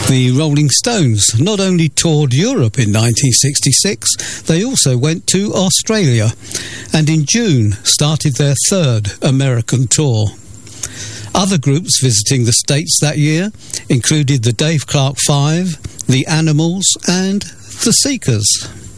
The Rolling Stones not only toured Europe in 1966, they also went to Australia and in June started their third American tour. Other groups visiting the States that year included the Dave Clark Five, the Animals and the Seekers.